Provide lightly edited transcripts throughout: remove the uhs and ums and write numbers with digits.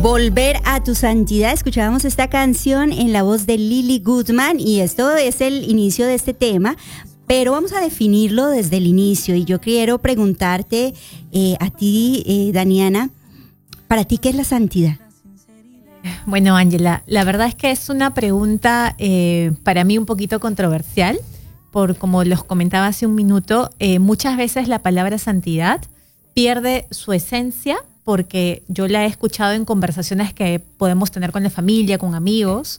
Volver a tu santidad. Escuchábamos esta canción en la voz de Lily Goodman y esto es el inicio de este tema, pero vamos a definirlo desde el inicio y yo quiero preguntarte a ti, Daniana, para ti, ¿qué es la santidad? Bueno, Ángela, la verdad es que es una pregunta para mí un poquito controversial, por como los comentaba hace un minuto, muchas veces la palabra santidad pierde su esencia porque yo la he escuchado en conversaciones que podemos tener con la familia, con amigos,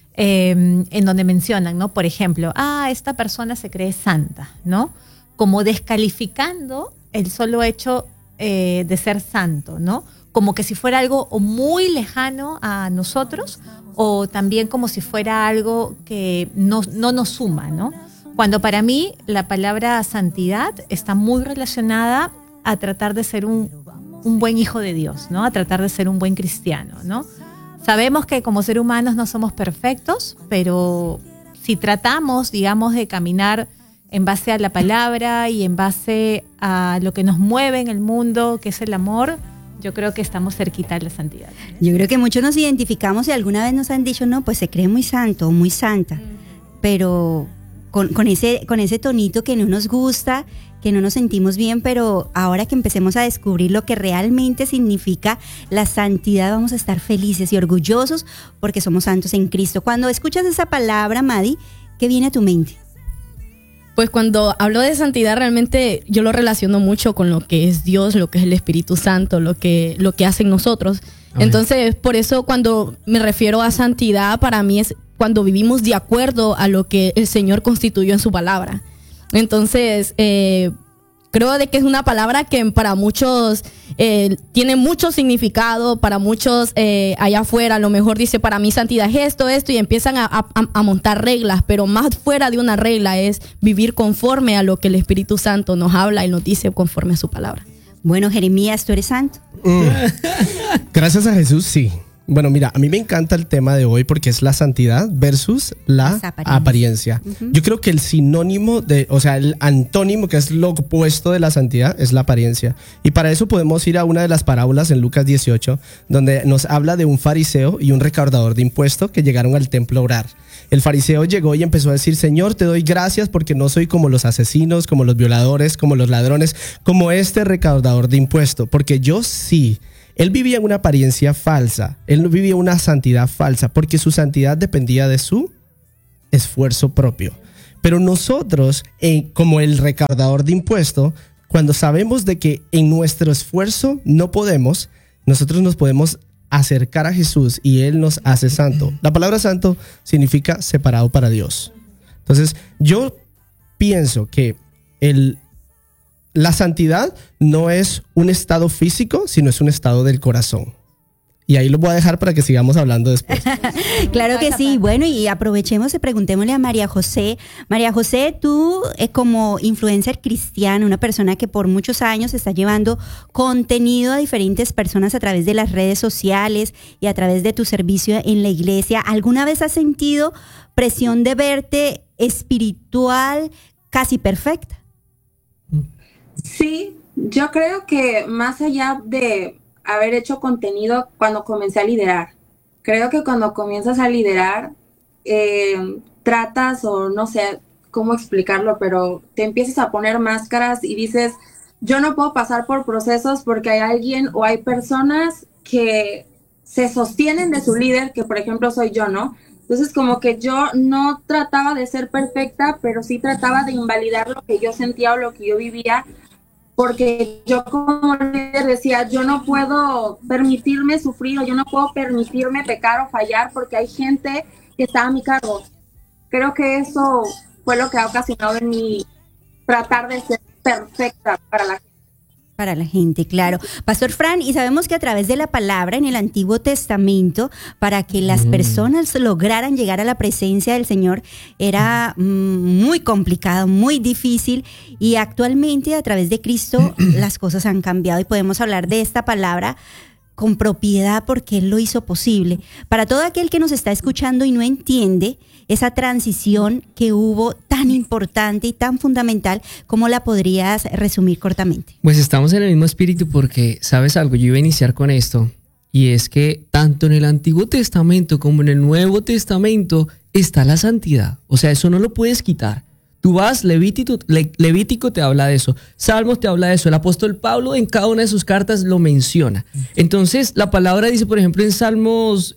en donde mencionan, ¿no? Por ejemplo, esta persona se cree santa, ¿no? Como descalificando el solo hecho de ser santo, ¿no? Como que si fuera algo o muy lejano a nosotros o también como si fuera algo que no nos suma, ¿no? Cuando para mí la palabra santidad está muy relacionada a tratar de ser un buen hijo de Dios, ¿no? A tratar de ser un buen cristiano, ¿no? Sabemos que como seres humanos no somos perfectos, pero si tratamos, digamos, de caminar en base a la palabra y en base a lo que nos mueve en el mundo, que es el amor, yo creo que estamos cerquita de la santidad. Yo creo que muchos nos identificamos y alguna vez nos han dicho, no, pues se cree muy santo o muy santa, pero con ese tonito que no nos gusta, que no nos sentimos bien, pero ahora que empecemos a descubrir lo que realmente significa la santidad, vamos a estar felices y orgullosos porque somos santos en Cristo. Cuando escuchas esa palabra, Madi, ¿qué viene a tu mente? Pues cuando hablo de santidad realmente yo lo relaciono mucho con lo que es Dios, lo que es el Espíritu Santo, lo que hacen nosotros. Amén. Entonces, por eso cuando me refiero a santidad, para mí es cuando vivimos de acuerdo a lo que el Señor constituyó en su palabra. Entonces, creo de que es una palabra que para muchos tiene mucho significado, para muchos allá afuera a lo mejor dice, para mí santidad es esto, y empiezan a montar reglas, pero más fuera de una regla es vivir conforme a lo que el Espíritu Santo nos habla y nos dice conforme a su palabra. Bueno, Jeremías, ¿tú eres santo? Gracias a Jesús, sí. Bueno, mira, a mí me encanta el tema de hoy porque es la santidad versus la apariencia. Uh-huh. Yo creo que el sinónimo el antónimo, que es lo opuesto de la santidad, es la apariencia. Y para eso podemos ir a una de las parábolas en Lucas 18, donde nos habla de un fariseo y un recaudador de impuestos que llegaron al templo a orar. El fariseo llegó y empezó a decir, Señor, te doy gracias porque no soy como los asesinos, como los violadores, como los ladrones, como este recaudador de impuestos, porque yo sí. Él vivía en una apariencia falsa, él no vivía una santidad falsa, porque su santidad dependía de su esfuerzo propio. Pero nosotros, como el recaudador de impuestos, cuando sabemos de que en nuestro esfuerzo no podemos, nosotros nos podemos acercar a Jesús y Él nos hace santo. La palabra santo significa separado para Dios. Entonces, yo pienso que la santidad no es un estado físico, sino es un estado del corazón. Y ahí lo voy a dejar para que sigamos hablando después. Claro que sí. Bueno, y aprovechemos y preguntémosle a María José. María José, tú como influencer cristiana, una persona que por muchos años está llevando contenido a diferentes personas a través de las redes sociales y a través de tu servicio en la iglesia, ¿alguna vez has sentido presión de verte espiritual casi perfecta? Sí, yo creo que más allá de haber hecho contenido cuando comencé a liderar, creo que cuando comienzas a liderar, tratas, o no sé cómo explicarlo, pero te empiezas a poner máscaras y dices, yo no puedo pasar por procesos porque hay alguien o hay personas que se sostienen de su líder, que por ejemplo soy yo, ¿no? Entonces como que yo no trataba de ser perfecta, pero sí trataba de invalidar lo que yo sentía o lo que yo vivía, porque yo como líder decía, yo no puedo permitirme sufrir, o yo no puedo permitirme pecar o fallar porque hay gente que está a mi cargo. Creo que eso fue lo que ha ocasionado en mí tratar de ser perfecta para la gente. Para la gente, claro. Pastor Fran, y sabemos que a través de la palabra en el Antiguo Testamento, para que las personas lograran llegar a la presencia del Señor, era muy complicado, muy difícil, y actualmente a través de Cristo las cosas han cambiado y podemos hablar de esta palabra con propiedad porque Él lo hizo posible. Para todo aquel que nos está escuchando y no entiende esa transición que hubo tan importante y tan fundamental, ¿cómo la podrías resumir cortamente? Pues estamos en el mismo espíritu porque, ¿sabes algo? Yo iba a iniciar con esto y es que tanto en el Antiguo Testamento como en el Nuevo Testamento está la santidad. O sea, eso no lo puedes quitar. Tú vas, Levítico te habla de eso, Salmos te habla de eso, el apóstol Pablo en cada una de sus cartas lo menciona. Entonces, la palabra dice, por ejemplo, en Salmos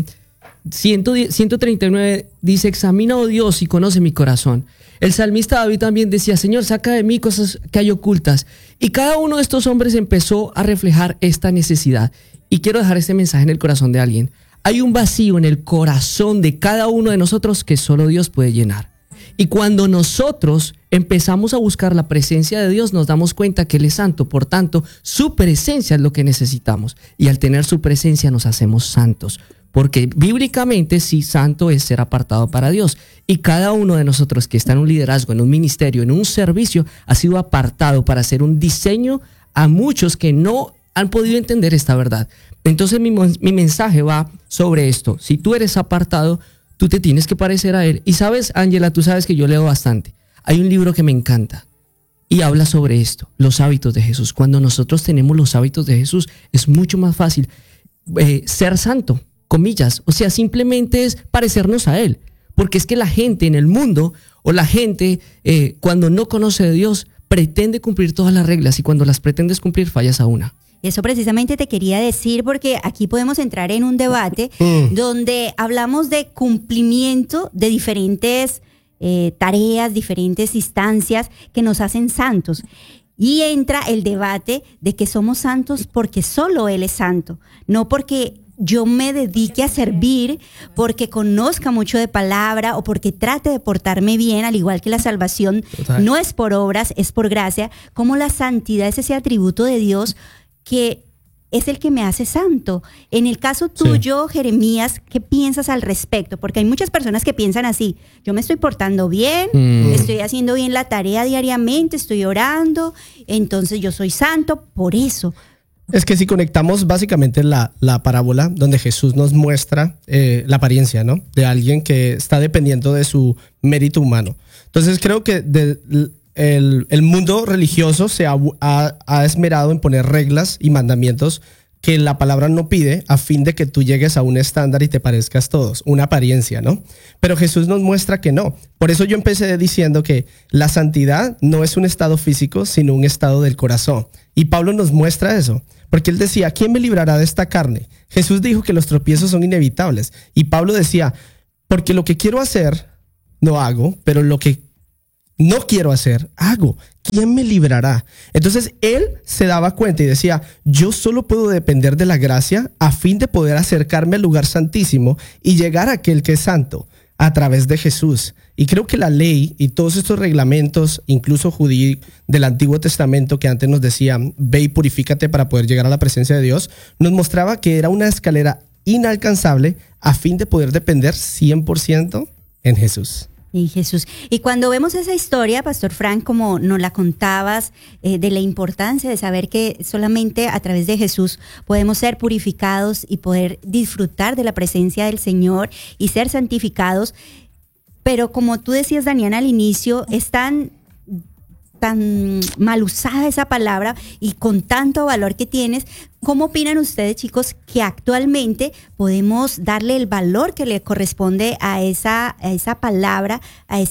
139, dice, examina, oh Dios, y conoce mi corazón. El salmista David también decía, Señor, saca de mí cosas que hay ocultas. Y cada uno de estos hombres empezó a reflejar esta necesidad. Y quiero dejar este mensaje en el corazón de alguien. Hay un vacío en el corazón de cada uno de nosotros que solo Dios puede llenar. Y cuando nosotros empezamos a buscar la presencia de Dios, nos damos cuenta que Él es santo. Por tanto, su presencia es lo que necesitamos. Y al tener su presencia nos hacemos santos. Porque bíblicamente sí, santo es ser apartado para Dios. Y cada uno de nosotros que está en un liderazgo, en un ministerio, en un servicio, ha sido apartado para hacer un diseño a muchos que no han podido entender esta verdad. Entonces mi mensaje va sobre esto. Si tú eres apartado, tú te tienes que parecer a Él. Y sabes, Ángela, tú sabes que yo leo bastante. Hay un libro que me encanta y habla sobre esto, los hábitos de Jesús. Cuando nosotros tenemos los hábitos de Jesús, es mucho más fácil ser santo, comillas. O sea, simplemente es parecernos a Él. Porque es que la gente en el mundo, o la gente cuando no conoce a Dios, pretende cumplir todas las reglas, y cuando las pretendes cumplir, fallas a una. Eso precisamente te quería decir, porque aquí podemos entrar en un debate donde hablamos de cumplimiento de diferentes tareas, diferentes instancias que nos hacen santos. Y entra el debate de que somos santos porque solo Él es santo, no porque yo me dedique a servir, porque conozca mucho de palabra o porque trate de portarme bien, al igual que la salvación no es por obras, es por gracia. Como la santidad es ese atributo de Dios que es el que me hace santo. En el caso tuyo, sí, Jeremías, ¿qué piensas al respecto? Porque hay muchas personas que piensan así: yo me estoy portando bien, estoy haciendo bien la tarea diariamente, estoy orando, entonces yo soy santo por eso. Es que si conectamos básicamente la parábola donde Jesús nos muestra la apariencia, ¿no?, de alguien que está dependiendo de su mérito humano. Entonces creo que el mundo religioso se ha esmerado en poner reglas y mandamientos que la palabra no pide, a fin de que tú llegues a un estándar y te parezcas todos, una apariencia, ¿no? Pero Jesús nos muestra que no. Por eso yo empecé diciendo que la santidad no es un estado físico, sino un estado del corazón. Y Pablo nos muestra eso, porque él decía, ¿quién me librará de esta carne? Jesús dijo que los tropiezos son inevitables. Y Pablo decía, porque lo que quiero hacer, no hago, pero lo que no quiero hacer, hago. ¿Quién me librará? Entonces él se daba cuenta y decía, yo solo puedo depender de la gracia a fin de poder acercarme al lugar santísimo y llegar a aquel que es santo a través de Jesús. Y creo que la ley y todos estos reglamentos, incluso judíos del Antiguo Testamento, que antes nos decían, ve y purifícate para poder llegar a la presencia de Dios, nos mostraba que era una escalera inalcanzable a fin de poder depender 100% en Jesús. Y Jesús. Y cuando vemos esa historia, Pastor Frank, como nos la contabas, de la importancia de saber que solamente a través de Jesús podemos ser purificados y poder disfrutar de la presencia del Señor y ser santificados. Pero como tú decías, Daniela, al inicio, es tan mal usada esa palabra y con tanto valor que tienes. ¿Cómo opinan ustedes, chicos, que actualmente podemos darle el valor que le corresponde a esa palabra, a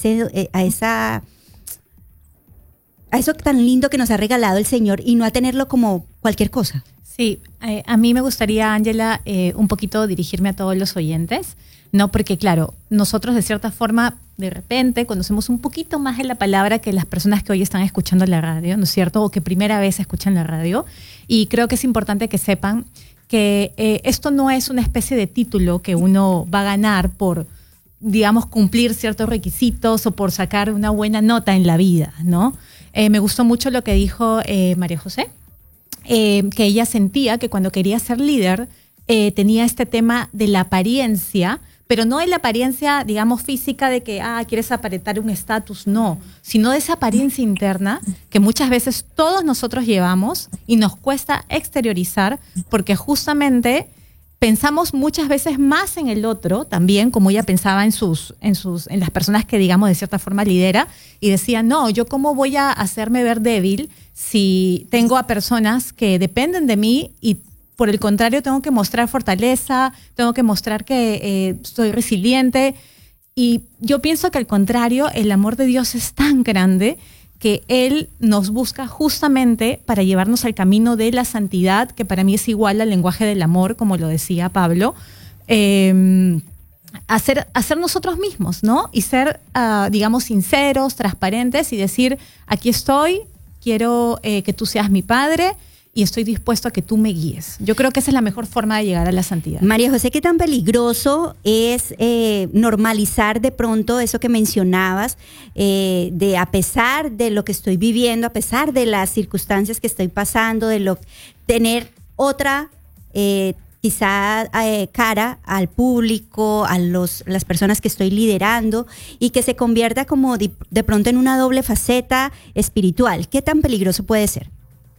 eso tan lindo que nos ha regalado el Señor, y no a tenerlo como cualquier cosa? Sí, a mí me gustaría, Ángela, un poquito dirigirme a todos los oyentes, ¿no? Porque claro, nosotros de cierta forma, de repente, conocemos un poquito más de la palabra que las personas que hoy están escuchando la radio, ¿no es cierto? O que primera vez escuchan la radio. Y creo que es importante que sepan que esto no es una especie de título que uno va a ganar por, digamos, cumplir ciertos requisitos o por sacar una buena nota en la vida, ¿no? Me gustó mucho lo que dijo María José, que ella sentía que cuando quería ser líder tenía este tema de la apariencia, pero no de la apariencia, digamos, física de que quieres aparentar un estatus, no, sino de esa apariencia interna que muchas veces todos nosotros llevamos y nos cuesta exteriorizar porque justamente pensamos muchas veces más en el otro también, como ella pensaba en las personas que, digamos, de cierta forma lidera, y decía, no, yo cómo voy a hacerme ver débil si tengo a personas que dependen de mí y por el contrario, tengo que mostrar fortaleza, tengo que mostrar que soy resiliente. Y yo pienso que al contrario, el amor de Dios es tan grande que Él nos busca justamente para llevarnos al camino de la santidad, que para mí es igual al lenguaje del amor, como lo decía Pablo, hacer nosotros mismos, ¿no? Y ser, digamos, sinceros, transparentes y decir, aquí estoy, quiero que tú seas mi padre y estoy dispuesto a que tú me guíes. Yo creo que esa es la mejor forma de llegar a la santidad. María José, ¿qué tan peligroso es normalizar de pronto eso que mencionabas, de a pesar de lo que estoy viviendo, a pesar de las circunstancias que estoy pasando, tener otra quizá cara al público, a las personas que estoy liderando, y que se convierta como de pronto en una doble faceta espiritual? ¿Qué tan peligroso puede ser?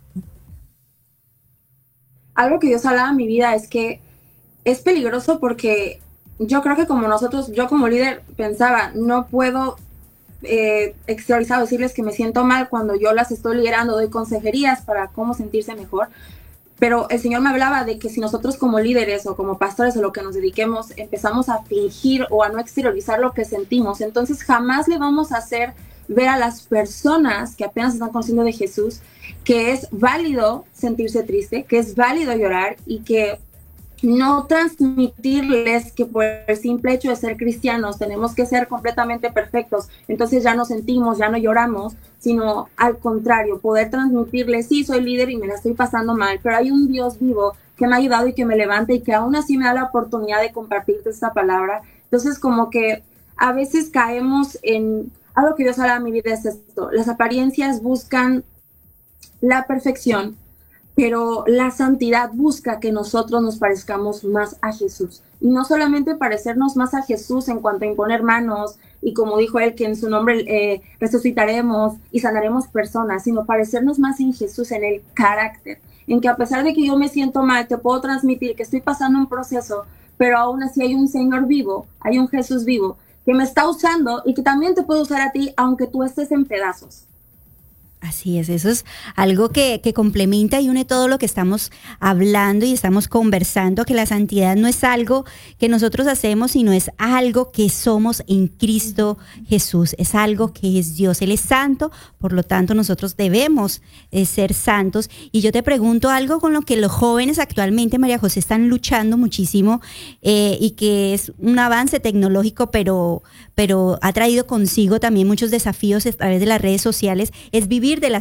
Algo que Dios hablaba en mi vida es que es peligroso porque yo creo que yo como líder pensaba, no puedo exteriorizar o decirles que me siento mal cuando yo las estoy liderando, doy consejerías para cómo sentirse mejor. Pero el Señor me hablaba de que si nosotros como líderes o como pastores o lo que nos dediquemos empezamos a fingir o a no exteriorizar lo que sentimos, entonces jamás le vamos a hacer ver a las personas que apenas están conociendo de Jesús que es válido sentirse triste, que es válido llorar, y que no transmitirles que por el simple hecho de ser cristianos tenemos que ser completamente perfectos, entonces ya no sentimos, ya no lloramos, sino al contrario, poder transmitirles, sí, soy líder y me la estoy pasando mal, pero hay un Dios vivo que me ha ayudado y que me levanta y que aún así me da la oportunidad de compartirte esta palabra. Entonces como que a veces caemos en algo que Dios habla en mi vida, es esto: las apariencias buscan la perfección, pero la santidad busca que nosotros nos parezcamos más a Jesús. Y no solamente parecernos más a Jesús en cuanto a imponer manos, y como dijo él, que en su nombre resucitaremos y sanaremos personas, sino parecernos más en Jesús, en el carácter, en que a pesar de que yo me siento mal, te puedo transmitir que estoy pasando un proceso, pero aún así hay un Señor vivo, hay un Jesús vivo, que me está usando y que también te puede usar a ti, aunque tú estés en pedazos. Así es, eso es algo que complementa y une todo lo que estamos hablando y estamos conversando, que la santidad no es algo que nosotros hacemos, sino es algo que somos en Cristo Jesús, es algo que es Dios. Él es santo, por lo tanto nosotros debemos ser santos. Y yo te pregunto algo con lo que los jóvenes actualmente, María José, están luchando muchísimo, y que es un avance tecnológico, pero ha traído consigo también muchos desafíos a través de las redes sociales, es vivir de la